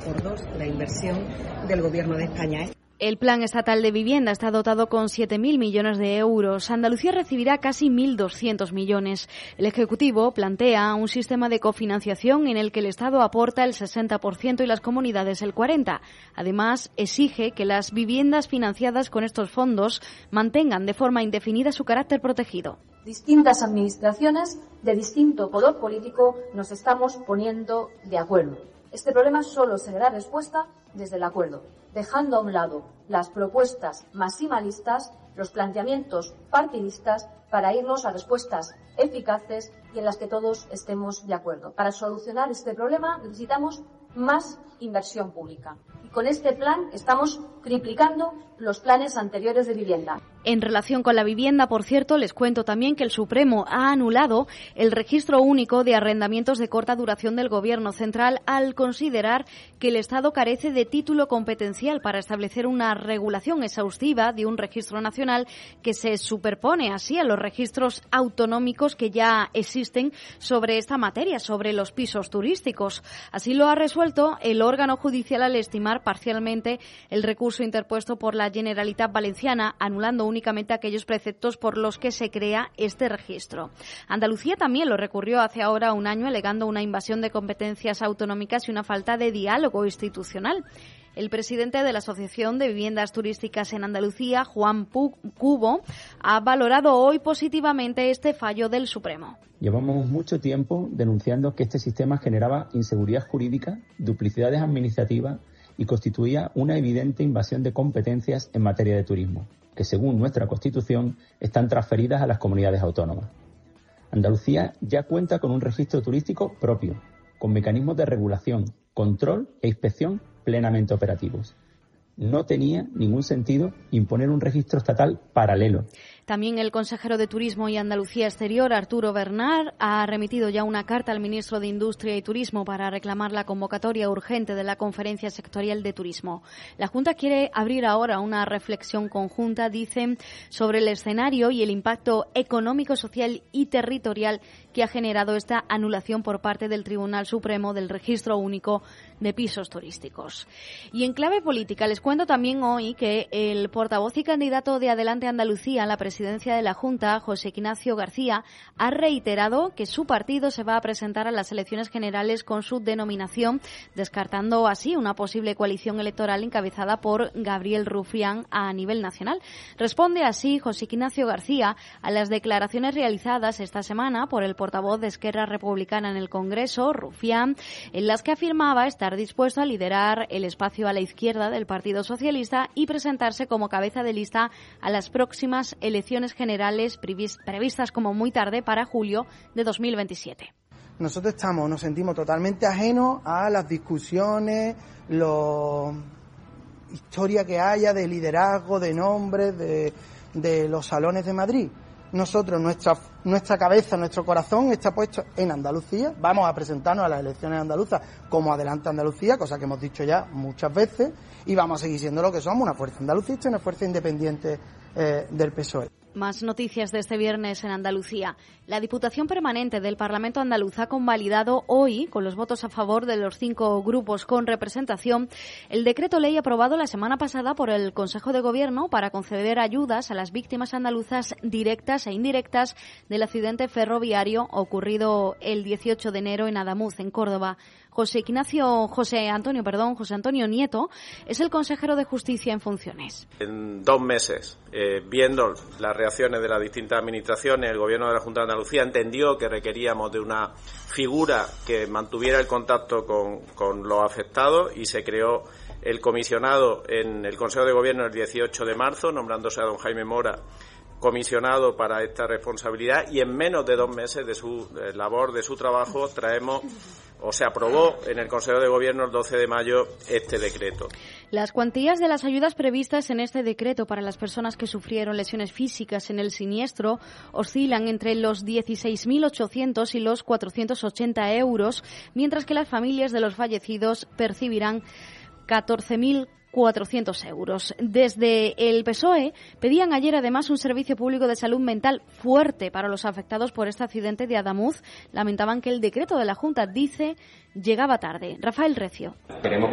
por 2 la inversión del Gobierno de España. El Plan Estatal de Vivienda está dotado con 7.000 millones de euros. Andalucía recibirá casi 1.200 millones. El Ejecutivo plantea un sistema de cofinanciación en el que el Estado aporta el 60% y las comunidades el 40%. Además, exige que las viviendas financiadas con estos fondos mantengan de forma indefinida su carácter protegido. Distintas administraciones de distinto color político nos estamos poniendo de acuerdo. Este problema solo se le da respuesta desde el acuerdo, dejando a un lado las propuestas maximalistas, los planteamientos partidistas, para irnos a respuestas eficaces y en las que todos estemos de acuerdo. Para solucionar este problema necesitamos más inversión pública. Y con este plan estamos triplicando los planes anteriores de vivienda. En relación con la vivienda, por cierto, les cuento también que el Supremo ha anulado el registro único de arrendamientos de corta duración del Gobierno central al considerar que el Estado carece de título competencial para establecer una regulación exhaustiva de un registro nacional que se superpone así a los registros autonómicos que ya existen sobre esta materia, sobre los pisos turísticos. Así lo ha resuelto el órgano judicial al estimar parcialmente el recurso interpuesto por la Generalitat Valenciana, anulando únicamente aquellos preceptos por los que se crea este registro. Andalucía también lo recurrió hace ahora un año, alegando una invasión de competencias autonómicas y una falta de diálogo institucional. El presidente de la Asociación de Viviendas Turísticas en Andalucía, Juan Cubo, ha valorado hoy positivamente este fallo del Supremo. Llevamos mucho tiempo denunciando que este sistema generaba inseguridad jurídica, duplicidades administrativas y constituía una evidente invasión de competencias en materia de turismo, que según nuestra Constitución están transferidas a las comunidades autónomas. Andalucía ya cuenta con un registro turístico propio, con mecanismos de regulación, control e inspección plenamente operativos. No tenía ningún sentido imponer un registro estatal paralelo. También el consejero de Turismo y Andalucía Exterior, Arturo Bernal, ha remitido ya una carta al ministro de Industria y Turismo para reclamar la convocatoria urgente de la Conferencia Sectorial de Turismo. La Junta quiere abrir ahora una reflexión conjunta, dicen, sobre el escenario y el impacto económico, social y territorial que ha generado esta anulación por parte del Tribunal Supremo del Registro Único de Pisos Turísticos. Y en clave política les cuento también hoy que el portavoz y candidato de Adelante Andalucía a la presidencia de la Junta, José Ignacio García, ha reiterado que su partido se va a presentar a las elecciones generales con su denominación, descartando así una posible coalición electoral encabezada por Gabriel Rufián a nivel nacional. Responde así José Ignacio García a las declaraciones realizadas esta semana por el portavoz de Esquerra Republicana en el Congreso, Rufián, en las que afirmaba estar dispuesto a liderar el espacio a la izquierda del Partido Socialista y presentarse como cabeza de lista a las próximas elecciones generales previstas como muy tarde para julio de 2027. Nosotros nos sentimos totalmente ajenos a las discusiones, historia que haya de liderazgo, de nombres, de los salones de Madrid. Nosotros, nuestra cabeza, nuestro corazón está puesto en Andalucía. Vamos a presentarnos a las elecciones andaluzas como Adelante Andalucía, cosa que hemos dicho ya muchas veces, y vamos a seguir siendo lo que somos, una fuerza andalucista y una fuerza independiente del PSOE. Más noticias de este viernes en Andalucía. La Diputación Permanente del Parlamento andaluz ha convalidado hoy, con los votos a favor de los 5 grupos con representación, el decreto ley aprobado la semana pasada por el Consejo de Gobierno para conceder ayudas a las víctimas andaluzas directas e indirectas del accidente ferroviario ocurrido el 18 de enero en Adamuz, en Córdoba. José Antonio Nieto es el consejero de Justicia en funciones. En 2 meses, viendo las reacciones de las distintas administraciones, el Gobierno de la Junta de Andalucía entendió que requeríamos de una figura que mantuviera el contacto con los afectados y se creó el comisionado en el Consejo de Gobierno el 18 de marzo, nombrándose a don Jaime Mora comisionado para esta responsabilidad, y en menos de 2 meses de su labor, de su trabajo, se aprobó en el Consejo de Gobierno el 12 de mayo este decreto. Las cuantías de las ayudas previstas en este decreto para las personas que sufrieron lesiones físicas en el siniestro oscilan entre los 16.800 y los 480 euros, mientras que las familias de los fallecidos percibirán 14.400 euros. Desde el PSOE pedían ayer además un servicio público de salud mental fuerte para los afectados por este accidente de Adamuz. Lamentaban que el decreto de la Junta, dice, llegaba tarde. Rafael Recio.